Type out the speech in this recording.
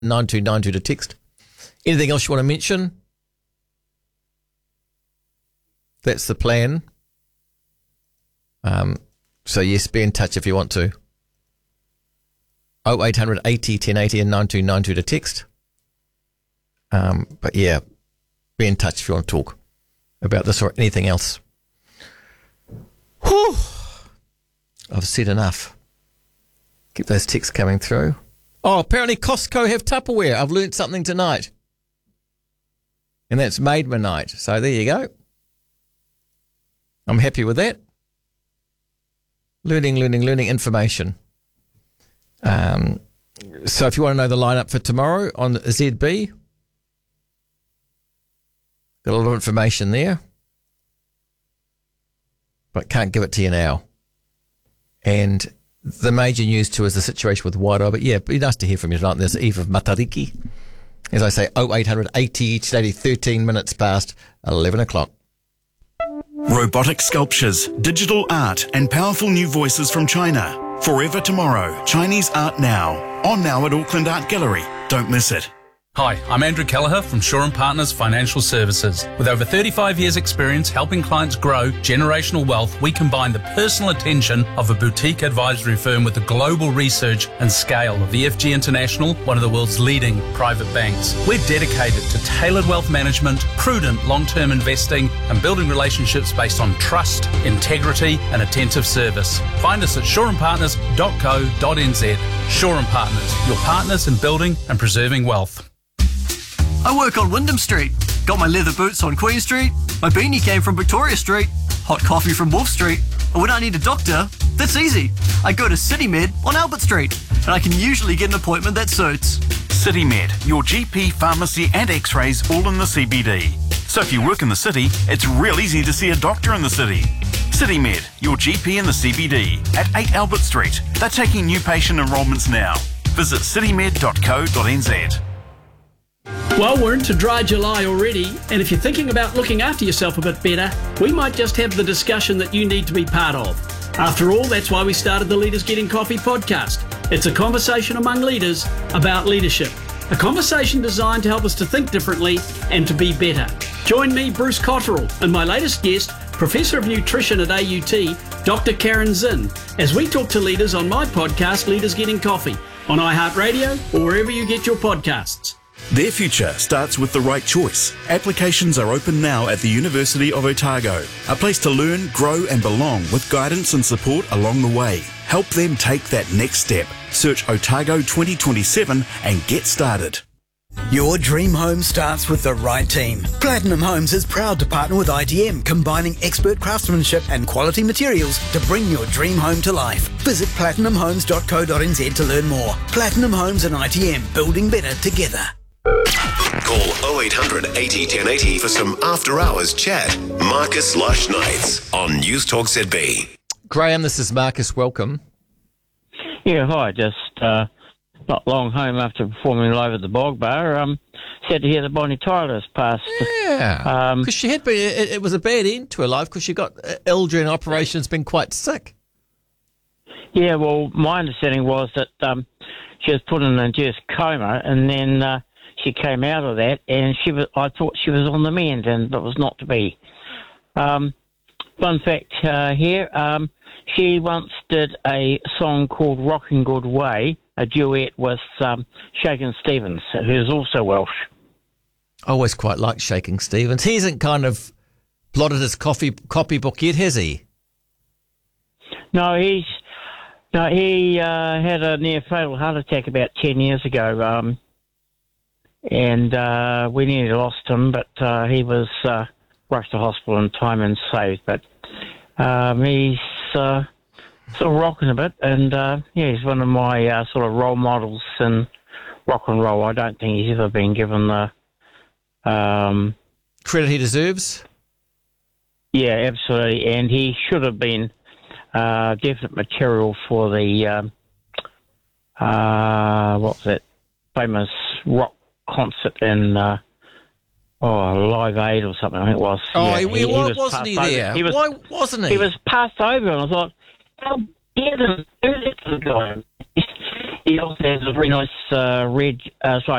9292 to text. Anything else you want to mention? That's the plan. So yes, be in touch if you want to. 0800 80 1080 and 9292 to text. But yeah, be in touch if you want to talk about this or anything else. Whew. I've said enough. Keep those texts coming through. Oh, apparently Costco have Tupperware. I've learnt something tonight. And that's Maidma night. So there you go. I'm happy with that. Learning information. So if you want to know the lineup for tomorrow on ZB, got a lot of information there, but can't give it to you now. And the major news too is the situation with Wairoa. But yeah, it'd be nice to hear from you tonight. There's Eve of Matariki. As I say, 0800 80 13 minutes past 11 o'clock. Robotic sculptures, digital art, and powerful new voices from China. Forever Tomorrow, Chinese Art Now. On now at Auckland Art Gallery. Don't miss it. Hi, I'm Andrew Kelleher from Shaw & Partners Financial Services. With over 35 years' experience helping clients grow generational wealth, we combine the personal attention of a boutique advisory firm with the global research and scale of the FG International, one of the world's leading private banks. We're dedicated to tailored wealth management, prudent long-term investing, and building relationships based on trust, integrity, and attentive service. Find us at shawandpartners.co.nz. Shaw & Partners, your partners in building and preserving wealth. I work on Wyndham Street. Got my leather boots on Queen Street. My beanie came from Victoria Street. Hot coffee from Wolf Street. And when I need a doctor, that's easy. I go to CityMed on Albert Street. And I can usually get an appointment that suits. CityMed, your GP, pharmacy and x-rays all in the CBD. So if you work in the city, it's real easy to see a doctor in the city. CityMed, your GP in the CBD at 8 Albert Street. They're taking new patient enrolments now. Visit citymed.co.nz. Well, we're into dry July already, and if you're thinking about looking after yourself a bit better, we might just have the discussion that you need to be part of. After all, that's why we started the Leaders Getting Coffee podcast. It's a conversation among leaders about leadership. A conversation designed to help us to think differently and to be better. Join me, Bruce Cotterill, and my latest guest, Professor of Nutrition at AUT, Dr. Karen Zinn, as we talk to leaders on my podcast, Leaders Getting Coffee, on iHeartRadio or wherever you get your podcasts. Their future starts with the right choice. Applications are open now at the University of Otago, a place to learn, grow and belong with guidance and support along the way. Help them take that next step. Search Otago 2027 and get started. Your dream home starts with the right team. Platinum Homes is proud to partner with ITM, combining expert craftsmanship and quality materials to bring your dream home to life. Visit platinumhomes.co.nz to learn more. Platinum Homes and ITM, building better together. Call 0800 80 1080 for some after-hours chat. Marcus Lush Nights on News Talk ZB. Graham, this is Marcus. Welcome. Yeah, hi. Just not long home after performing live at the Bog Bar. Sad to hear that Bonnie Tyler's passed. Yeah, because she had been. It was a bad end to her life because she got ill during operations, been quite sick. Yeah, well, my understanding was that she was put in an induced coma, and then she came out of that, and I thought she was on the mend, and it was not to be. Fun fact here, she once did a song called Rockin' Good Way, a duet with Shakin' Stevens, who's also Welsh. I always quite liked Shakin' Stevens. He hasn't kind of blotted his copybook yet, has he? No, he had a near-fatal heart attack about 10 years ago, and we nearly lost him, but he was rushed to hospital in time and saved. But he's sort of rocking a bit, and he's one of my sort of role models in rock and roll. I don't think he's ever been given the credit he deserves. Yeah, absolutely, and he should have been definite material for the what's that famous rock concert in Live Aid or something, I think it was. Oh, yeah, why wasn't he there? Why wasn't he? He was passed over, and I thought, how dare them do that to the guy? He also has a very nice